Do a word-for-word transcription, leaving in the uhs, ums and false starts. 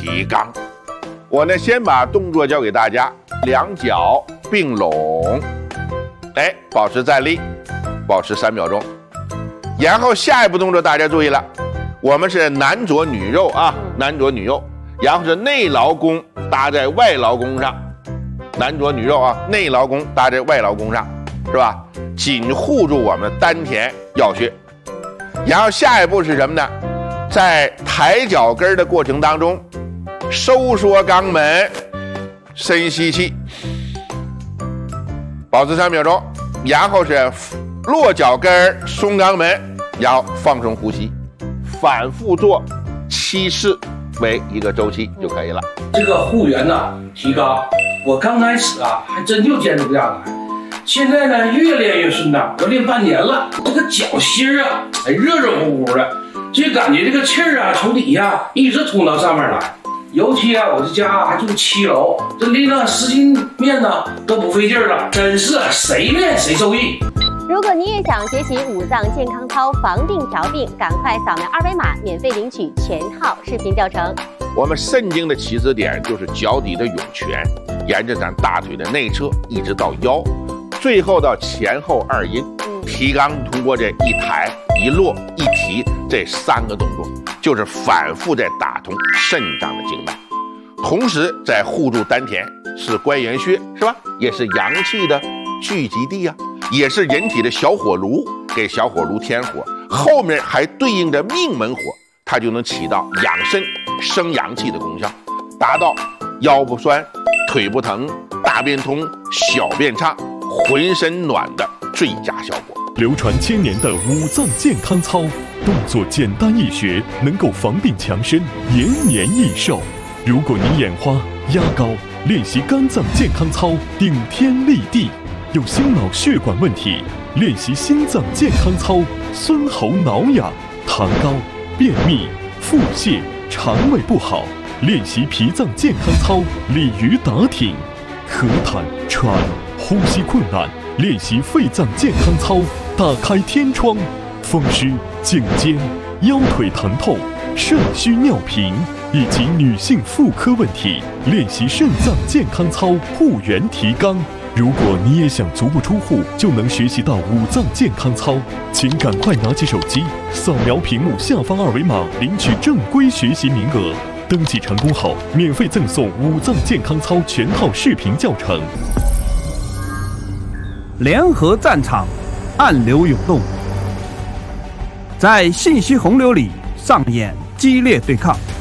提肛。我呢，先把动作教给大家，两脚并拢，哎，保持站立，保持三秒钟。然后下一步动作大家注意了，我们是男左女右啊，男左女右，然后是内劳宫搭在外劳宫上，男左女右啊，内劳宫搭在外劳宫上，是吧？紧护住我们丹田要穴。然后下一步是什么呢？在抬脚跟的过程当中，收缩肛门，深吸气，保持三秒钟，然后是落脚跟，松肛门，然后放松呼吸，反复做七次为一个周期就可以了。 这个护圆呢，提肛，我刚开始啊，还真就坚持不下来。现在呢，越练越顺当，我练半年了，这个脚心啊，还热热乎乎的，就感觉这个气儿啊，从底下一直通到上面来。尤其啊，我这家还住七楼，这拎了十斤面呢都不费劲了，真是谁练谁受益。 如果你也想学习五脏健康操防病调病，赶快扫描二维码，免费领取全套视频教程。 我们肾经的起始点就是脚底的涌泉，沿着咱大腿的内侧一直到腰，最后到前后二阴。提肛通过这一抬一落一提这三个动作，就是反复在打通肾脏的经脉，同时在护住丹田，是关元穴，是吧？也是阳气的聚集地啊，也是人体的小火炉，给小火炉添火，后面还对应着命门火，它就能起到养肾生阳气的功效，达到腰不酸、腿不疼、大便通、小便畅、浑身暖的最佳效果。 流传千年的五脏健康操，动作简单易学，能够防病强身，延年益寿。如果你眼花、压高，练习肝脏健康操顶天立地；有心脑血管问题，练习心脏健康操孙喉挠痒；痰高、便秘、腹泻、肠胃不好，练习脾脏健康操鲤鱼打挺；咳痰、喘、呼吸困难，练习肺脏健康操打开天窗；风湿、颈肩、腰腿疼痛、肾虚尿频以及女性妇科问题，练习肾脏健康操护元提肛。如果你也想足不出户就能学习到五脏健康操，请赶快拿起手机扫描屏幕下方二维码，领取正规学习名额。登记成功后，免费赠送五脏健康操全套视频教程。 联合战场，暗流涌动，在信息洪流里上演激烈对抗。